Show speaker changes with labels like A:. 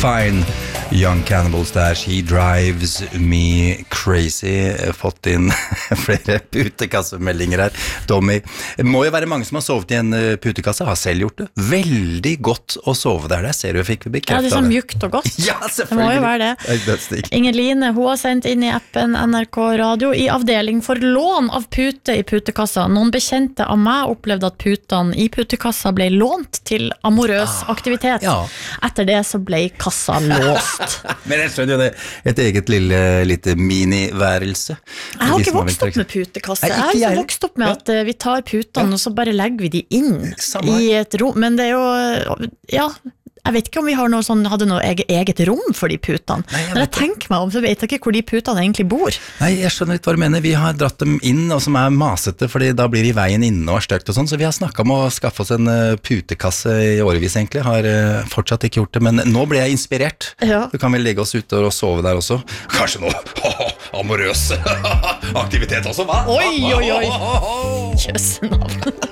A: Fine. Young Cannibals der, She Drives Me Crazy. Fått inn flere putekassemeldinger her. Tommy, det må jo være mange som har sovet i en putekasse. Har selv gjort det. Veldig godt å sove der. Der ser du, fikk vi bekreftet det.
B: Ja, det er sånn mjukt og godt.
A: Ja, selvfølgelig.
B: Det må jo være det. Inger Line, hun har sendt inn i appen NRK Radio i avdeling for lån av pute i putekassa. Noen bekjente av meg opplevde at putene i putekassa ble lånt til amorøs aktivitet.
A: Ja.
B: Etter det så ble kassa låst.
A: Men jeg skjønner jo det, et eget lite miniværelse.
B: Jeg har ikke vokst opp med putekasse. Jeg har vokst opp med at vi tar putene og så bare legger vi de inn i et rom. Men det er jo, ja, jeg vet ikke om vi har noe sånn, hadde noe eget rom for de putene. Når jeg tenker meg om, så vet jeg ikke hvor de putene egentlig bor.
A: Nei, jeg skjønner litt hva du mener. Vi har dratt dem inn, og som masete, fordi da blir de i veien inne og støkt og sånn, så vi har snakket om å skaffe oss en putekasse i årevis egentlig. Har fortsatt ikke gjort det, men nå ble jeg inspirert. Ja. Så kan vi legge oss ute og sove der også. Kanskje noe amorøs aktivitet også, hva?
B: Oi, oi, oi. Kjøssenavn.